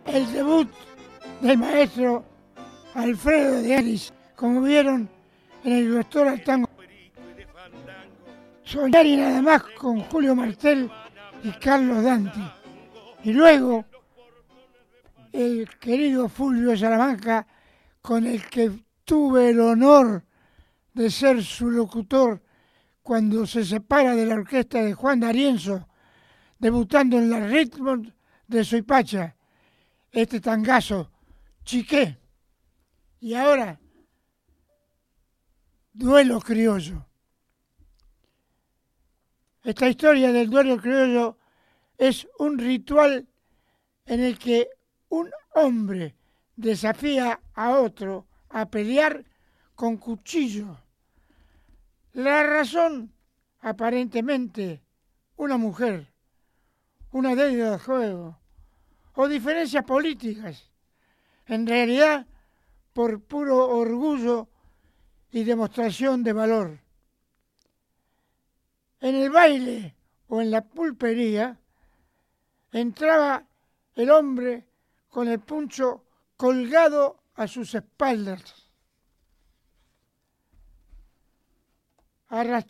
el debut del maestro Alfredo de Aris, como vieron en el Doctor al Tango. Soñar y nada más con Julio Martel y Carlos Dante. Y luego el querido Fulvio Salamanca, con el que tuve el honor de ser su locutor cuando se separa de la orquesta de Juan D'Arienzo, debutando en la Ritmo de Soypacha, este tangazo, Chiqué. Y ahora, Duelo Criollo. Esta historia del duelo criollo es un ritual en el que un hombre desafía a otro a pelear con cuchillo. La razón, aparentemente, una mujer, una deuda de juego o diferencias políticas. En realidad, por puro orgullo y demostración de valor. En el baile o en la pulpería entraba el hombre con el puncho colgado a sus espaldas, arrastrando